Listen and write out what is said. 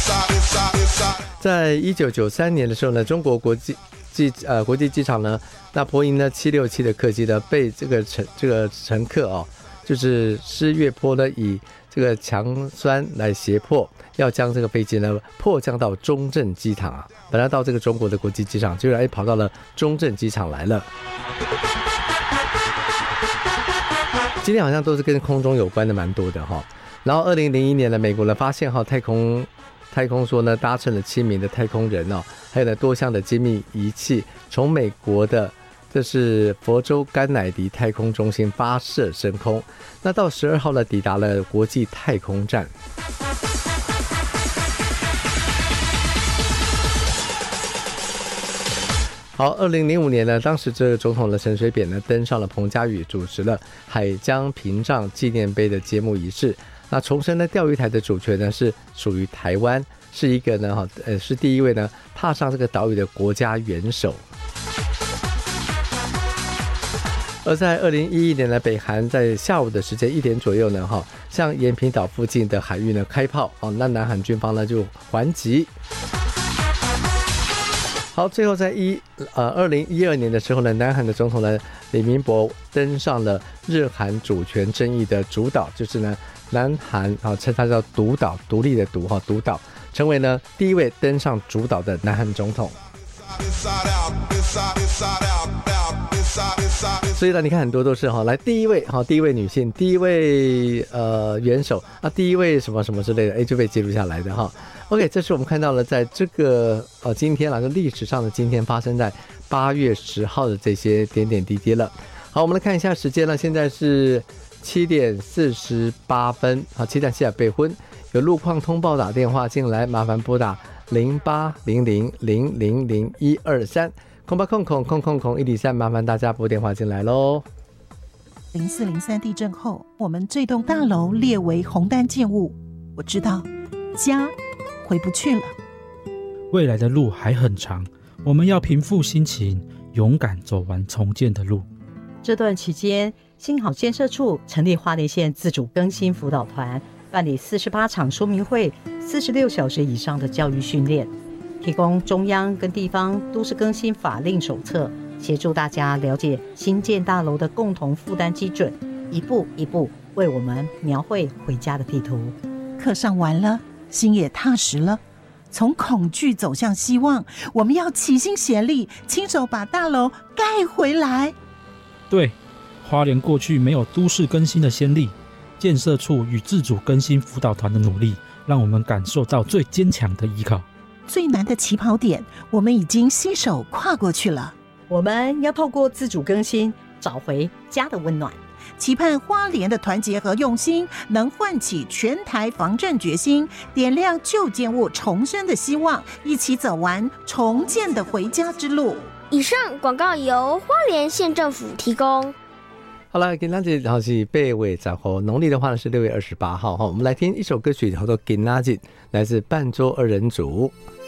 在1993年的时候呢，中国国际机场呢，那波音呢767的客机呢被这个乘客就是施月坡呢以这个强酸来胁迫，要将这个飞机呢迫降到中正机场啊。本来到这个中国的国际机场，居然跑到了中正机场来了。今天好像都是跟空中有关的蛮多的哈。然后2001年呢，美国呢发现太空说呢搭乘了7名的太空人还有呢多项的精密仪器从美国的这是佛州甘乃迪太空中心发射升空，那到12号呢抵达了国际太空站。好，2005年呢，当时这个总统的陈水扁呢登上了彭佳屿，主持了海疆屏障纪念碑的揭幕仪式。那重申呢，钓鱼台的主权呢是属于台湾，是一个呢是第一位呢踏上这个岛屿的国家元首。而在2011年呢，北韩在下午的时间1点左右呢向延坪岛附近的海域呢开炮那南韩军方呢就还击。好，最后在2012年的时候呢，南韩的总统呢李明博登上了日韩主权争议的主岛，就是呢南韩称它叫独岛，独立的独岛，成为呢第一位登上主岛的南韩总统。所以呢，你看很多都是来第一位女性，第一位元首第一位什么什么之类的，就被记录下来的OK， 这是我们看到了在这个今天就历史上的今天发生在8月10号的这些点点滴滴了。好，我们来看一下时间了，现在是7点48分。好，7点40备婚，有路况通报打电话进来，麻烦拨打0800000123。0800000103，麻烦大家拨电话进来咯。 0403地震后，我们这栋大楼列为红单建物，我知道家回不去了。 未来的路还很长，我们要平复心情，勇敢走完重建的路。 这段期间，新好建设处成立花莲县自主更新辅导团，办理48场说明会，46小时以上的教育训练，提供中央跟地方都市更新法令手册，协助大家了解新建大楼的共同负担基准，一步一步为我们描绘回家的地图。 课上完了，心也踏实了，从恐惧走向希望，我们要齐心协力，亲手把大楼盖回来。 对，花莲过去没有都市更新的先例，建设处与自主更新辅导团的努力，让我们感受到最坚强的依靠。 最难的起跑点，我们已经携手跨过去了。 我们要透过自主更新，找回家的温暖。 期盼花莲的团结和用心，能唤起全台防震决心，点亮旧建物重生的希望，一起走完重建的回家之路。 以上广告由花莲县政府提供。 好了，今天这好是8月10号，农历的话呢是6月28号我们来听一首歌曲，叫做《今仔日》，来自伴奏二人组。